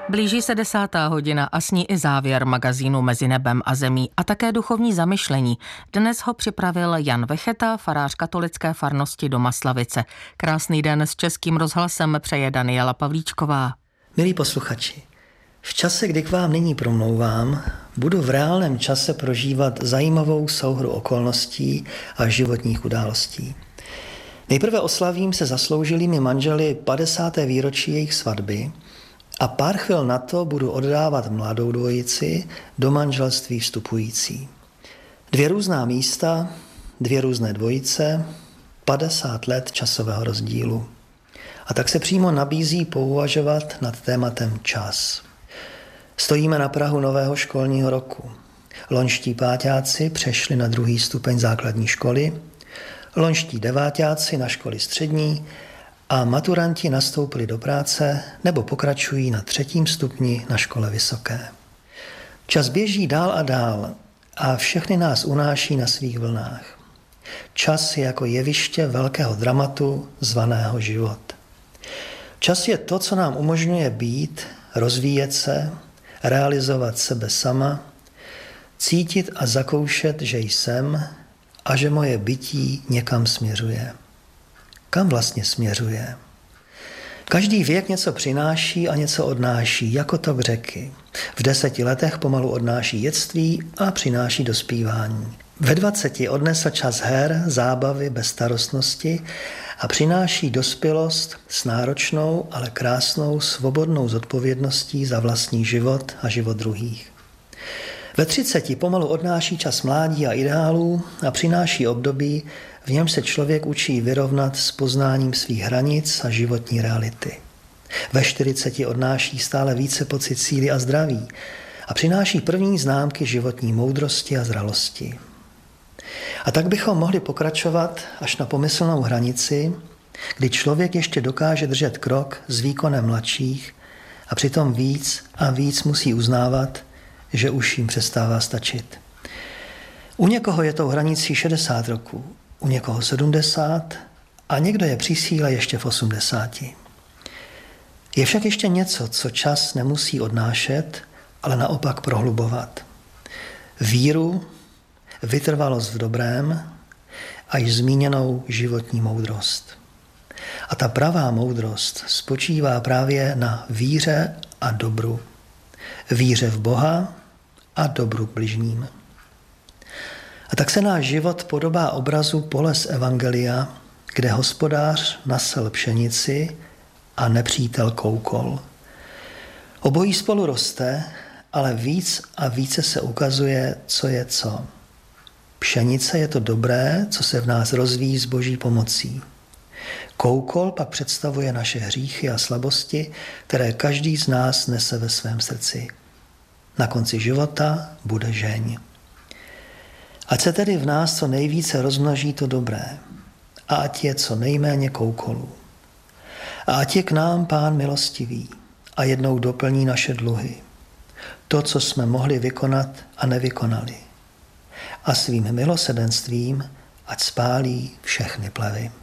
Blíží se 10. hodina a s ní i závěr magazínu Mezi nebem a zemí a také duchovní zamyšlení. Dnes ho připravil Jan Vecheta, farář katolické farnosti do Maslavice. Krásný den s Českým rozhlasem přeje Daniela Pavlíčková. Milí posluchači, v čase, kdy k vám nyní promlouvám, budu v reálném čase prožívat zajímavou souhru okolností a životních událostí. Nejprve oslavím se zasloužilými manželi 50. výročí jejich svatby a pár chvil na to budu oddávat mladou dvojici do manželství vstupující. 2 různá místa, 2 různé dvojice, 50 let časového rozdílu. A tak se přímo nabízí pouvažovat nad tématem čas. Stojíme na prahu nového školního roku. Loňští páťáci přešli na 2. stupeň základní školy, loňští deváťáci na školy střední a maturanti nastoupili do práce nebo pokračují na 3. stupni na škole vysoké. Čas běží dál a dál a všechny nás unáší na svých vlnách. Čas je jako jeviště velkého dramatu zvaného život. Čas je to, co nám umožňuje být, rozvíjet se, realizovat sebe sama, cítit a zakoušet, že jsem a že moje bytí někam směřuje. Kam vlastně směřuje? Každý věk něco přináší a něco odnáší, jako tok řeky. V 10 letech pomalu odnáší dětství a přináší dospívání. Ve 20 odnesl čas her, zábavy, bezstarostnosti a přináší dospělost s náročnou, ale krásnou, svobodnou zodpovědností za vlastní život a život druhých. Ve 30 pomalu odnáší čas mládí a ideálů a přináší období, v něm se člověk učí vyrovnat s poznáním svých hranic a životní reality. Ve 40 odnáší stále více pocit síly a zdraví a přináší první známky životní moudrosti a zralosti. A tak bychom mohli pokračovat až na pomyslnou hranici, kdy člověk ještě dokáže držet krok s výkonem mladších a přitom víc a víc musí uznávat, že už jim přestává stačit. U někoho je tou hranicí 60 roků, u někoho 70 a někdo je při síle ještě v 80. Je však ještě něco, co čas nemusí odnášet, ale naopak prohlubovat. Víru, vytrvalost v dobrém a již zmíněnou životní moudrost. A ta pravá moudrost spočívá právě na víře a dobru. Víře v Boha a dobru k bližním. A tak se náš život podobá obrazu pole z Evangelia, kde hospodář nasel pšenici a nepřítel koukol. Obojí spolu roste, ale víc a více se ukazuje, co je co. Pšenice je to dobré, co se v nás rozvíjí s Boží pomocí. Koukol pak představuje naše hříchy a slabosti, které každý z nás nese ve svém srdci. Na konci života bude žeň. Ať se tedy v nás co nejvíce rozmnoží to dobré a ať je co nejméně koukolů. A ať je k nám Pán milostivý a jednou doplní naše dluhy. To, co jsme mohli vykonat a nevykonali. A svým milosrdenstvím ať spálí všechny plevy.